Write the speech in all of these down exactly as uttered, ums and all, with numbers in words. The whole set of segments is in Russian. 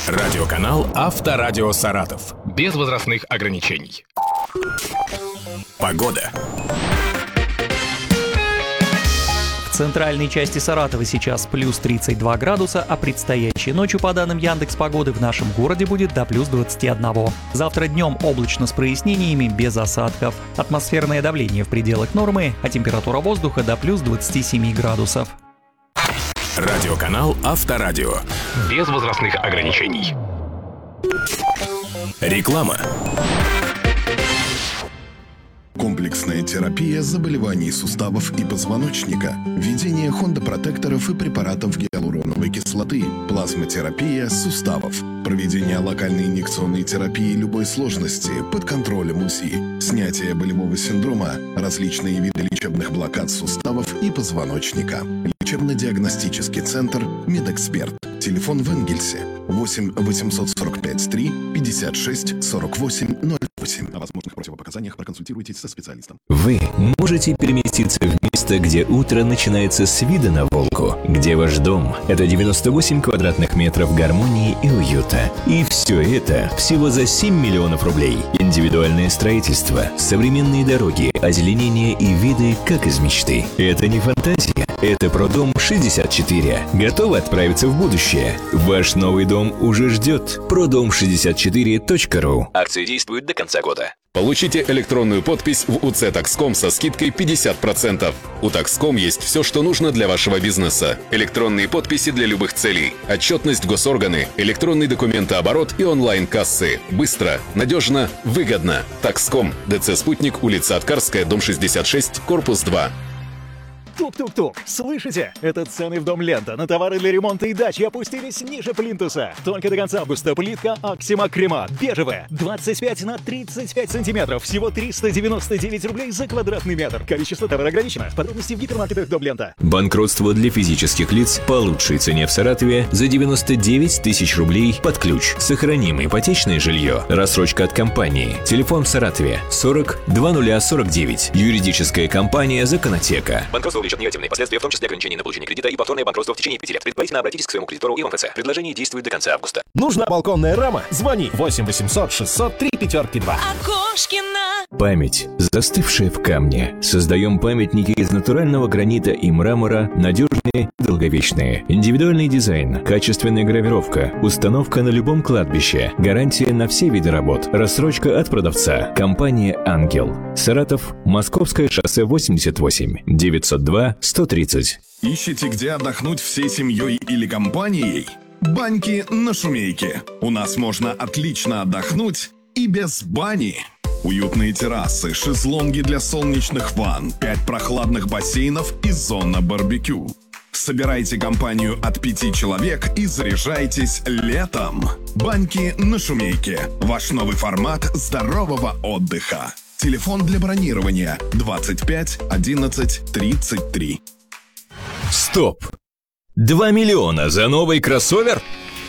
Радиоканал Авторадио Саратов. Без возрастных ограничений. Погода. В центральной части Саратова сейчас плюс тридцать два градуса, а предстоящей ночью, по данным Яндекс.Погоды, в нашем городе будет до плюс двадцать один. Завтра днем облачно с прояснениями, без осадков. Атмосферное давление в пределах нормы, а температура воздуха до плюс двадцать семь градусов. Радиоканал Авторадио. Без возрастных ограничений. Реклама. Комплексная терапия заболеваний суставов и позвоночника, введение хондопротекторов и препаратов гиалуроновой кислоты, плазмотерапия суставов, проведение локальной инъекционной терапии любой сложности под контролем УЗИ, снятие болевого синдрома, различные виды лечебных блокад суставов и позвоночника. Лечебно-диагностический центр «Медэксперт». Телефон в Энгельсе восемь восемьсот сорок пять три пятьдесят шесть сорок восемь ноль восемь. О возможных противопоказаниях проконсультируйтесь со специалистом. Вы можете переместиться в место, где утро начинается с вида на Волгу, где ваш дом – это девяносто восемь квадратных метров гармонии и уюта. И все это всего за семь миллионов рублей. Индивидуальное строительство, современные дороги, озеленение и виды, как из мечты. Это не фантазия, это Продом шестьдесят четыре. Готовы отправиться в будущее? Ваш новый дом уже ждет. продом шестьдесят четыре точка ру. Акции действуют до конца года. Получите электронную подпись в УЦ Такском со скидкой пятьдесят процентов. У Такском есть все, что нужно для вашего бизнеса. Электронные подписи для любых целей, отчетность в госорганы, электронный документооборот и онлайн-кассы. Быстро, надежно, выгодно. Такском. ДЦ «Спутник», улица Аткарская, дом шестьдесят шесть, корпус два. Тук-тук-тук, слышите? Это цены в Дом Лента на товары для ремонта и дачи опустились ниже плинтуса. Только до конца августа плитка Аксима Крема бежевая, двадцать пять на тридцать пять сантиметров, всего триста девяносто девять рублей за квадратный метр. Количество товара ограничено. Подробности в гипермаркетах Дом Лента. Банкротство для физических лиц по лучшей цене в Саратове за девяносто девять тысяч рублей под ключ. Сохраним ипотечное жилье. Рассрочка от компании. Телефон в Саратове сорок два нуля сорок девять. Юридическая компания «Законотека». Банкротство влечет негативные последствия, в том числе ограничение на получение кредита и повторное банкротство в течение пяти лет. Предварительно обратитесь к своему кредитору и МФЦ. Предложение действует до конца августа. Нужна балконная рама? Звони восемь восемьсот шестьсот три пятерки два. Окошкина. Память, застывшая в камне. Создаем памятники из натурального гранита и мрамора, надежные и долговечные. Индивидуальный дизайн, качественная гравировка, установка на любом кладбище, гарантия на все виды работ, рассрочка от продавца. Компания «Ангел». Саратов, Московское шоссе восемьдесят восемь, девятьсот два сто тридцать. Ищете, где отдохнуть всей семьей или компанией? Баньки на Шумейке. У нас можно отлично отдохнуть и без бани. Уютные террасы, шезлонги для солнечных ванн, пять прохладных бассейнов и зона барбекю. Собирайте компанию от пяти человек и заряжайтесь летом. Баньки на Шумейке. Ваш новый формат здорового отдыха. Телефон для бронирования двадцать пять одиннадцать тридцать три. Стоп! два миллиона за новый кроссовер?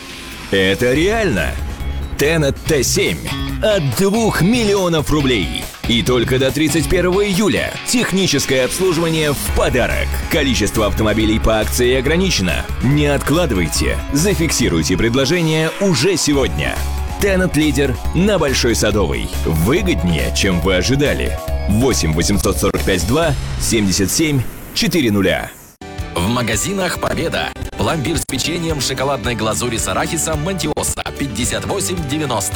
Это реально! Тенет Т семь от двух миллионов рублей. И только до тридцать первого июля. Техническое обслуживание в подарок. Количество автомобилей по акции ограничено. Не откладывайте. Зафиксируйте предложение уже сегодня. Тенет лидер на Большой Садовой. Выгоднее, чем вы ожидали. восемь восемьсот сорок пять два семьдесят семь четыреста. В магазинах «Победа». Пломбир с печеньем, шоколадной глазури с арахисом «Монтиоса» пятьдесят восемь девяносто.